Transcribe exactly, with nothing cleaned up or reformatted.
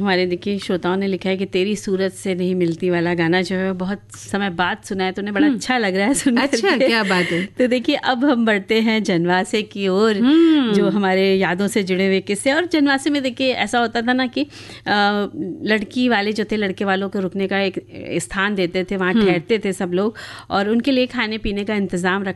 हमारे देखिए श्रोताओं ने लिखा है कि तेरी सूरत से नहीं मिलती वाला गाना जो है बहुत समय बाद सुना है, तो उन्हें बड़ा अच्छा लग रहा है सुन अच्छा करके। क्या बात है। तो देखिए अब हम बढ़ते हैं जनवासे की ओर, जो हमारे यादों से जुड़े हुए किस्से। और जनवासे में देखिए ऐसा होता था ना कि आ, लड़की वाले जो थे लड़के वालों को रुकने का एक स्थान देते थे, वहाँ ठहरते थे सब लोग और उनके लिए खाने पीने का इंतजाम